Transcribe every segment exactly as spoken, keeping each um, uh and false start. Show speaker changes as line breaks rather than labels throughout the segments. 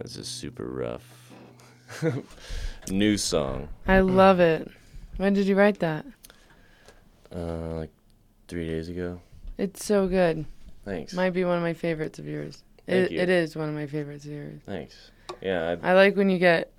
This is super rough. New song.
I love it. When did you write that?
Uh, like three days ago.
It's so good.
Thanks.
Might be one of my favorites of yours.
Thank
It,
you.
it is one of my favorites of yours.
Thanks. Yeah. I,
I like when you get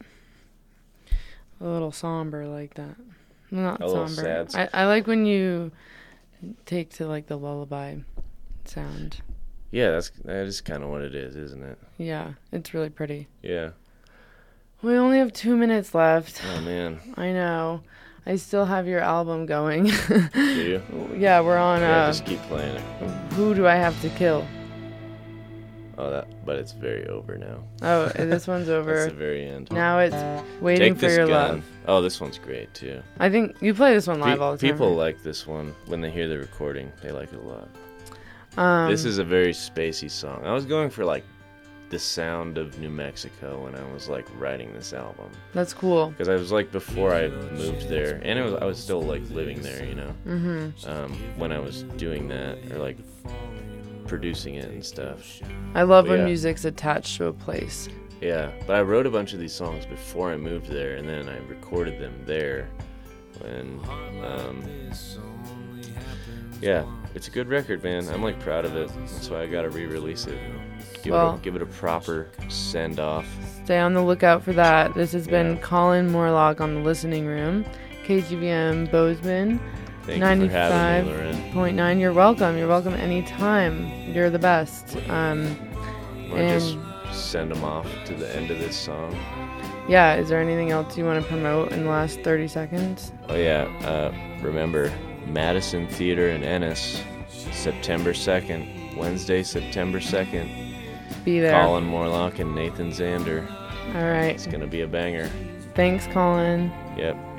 a little somber like that. Well, not
A little
somber.
sad.
I, I like when you take to like the lullaby sound.
yeah, that's that is kind of what it is, isn't it?
Yeah, it's really pretty.
Yeah.
We only have two minutes left.
Oh man.
I know. I still have your album going.
Do you?
Yeah, we're on
Yeah,
uh,
just keep playing it.
Who Do I Have to Kill?
Oh, that. But it's very over now.
Oh, this one's
That's
over.
the very end.
Now it's Waiting
Take
for
This
Your
Gun.
Love.
Oh, this one's great too.
I think you play this one live
Pe-
all the time.
People
right?
like this one when they hear the recording. They like it a lot.
Um,
This is a very spacey song. I was going for like the sound of New Mexico when I was like writing this album,
That's cool.
because I was like before I moved there, and it was I was still like living there, you know.
Mm-hmm.
Um, when I was doing that or like producing it and stuff.
I love
But
when
yeah.
music's attached to a place.
Yeah, but I wrote a bunch of these songs before I moved there, and then I recorded them there. When, um, yeah, it's a good record, man. I'm like proud of it. That's why I gotta re-release it. Give
Well-
it a, give it a proper send off.
Stay on the lookout for that. This has been
Yeah.
Colin Morlock on the Listening Room. K G V M Bozeman,
Thank you for having me, Lauren.
ninety-five point nine. You're welcome. You're welcome anytime. You're the best. Um,
Or
and
just send them off to the end of this song.
yeah, is there anything else you want to promote in the last thirty seconds?
Oh yeah, uh, remember Madison Theater in Ennis, September second, Wednesday, September second.
Be there.
Colin Morlock and Nathan Zander.
All right.
It's gonna be a banger.
Thanks, Colin.
Yep.